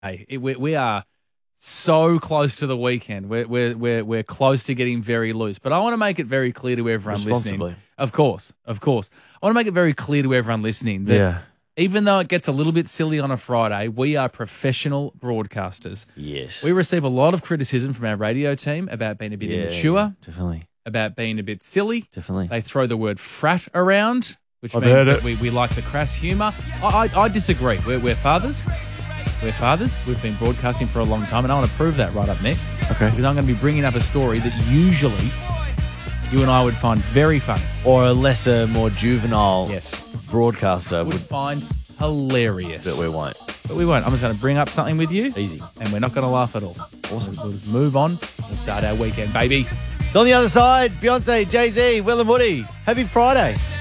Hey, we are so close to the weekend. We're close to getting very loose. But I want to make it very clear to everyone listening. Of course. I want to make it very clear to everyone listening that even though it gets a little bit silly on a Friday, we are professional broadcasters. Yes. We receive a lot of criticism from our radio team about being a bit immature. Yeah, definitely. About being a bit silly. Definitely. They throw the word frat around, which means that we like the crass humour. I disagree. We're fathers. We're fathers. We've been broadcasting for a long time, and I want to prove that right up next. Okay. Because I'm going to be bringing up a story that usually you and I would find very funny. Or a lesser, more juvenile broadcaster would find hilarious. But we won't. I'm just going to bring up something with you. Easy. And we're not going to laugh at all. Awesome. We'll just move on and start our weekend, baby. On the other side, Beyonce, Jay-Z, Will and Woody. Happy Friday.